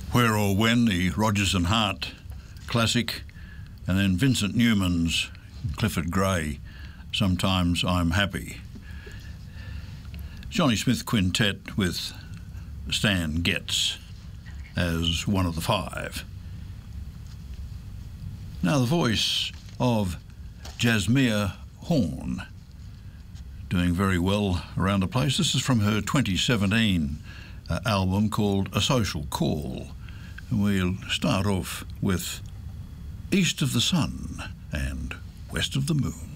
Where or When, the Rodgers and Hart classic, and then Vincent Newman's Clifford Gray, Sometimes I'm Happy. Johnny Smith Quintet with Stan Getz as one of the five. Now the voice of Jasmia Horn, doing very well around the place. This is from her 2017 album called A Social Call. And we'll start off with East of the Sun and West of the Moon.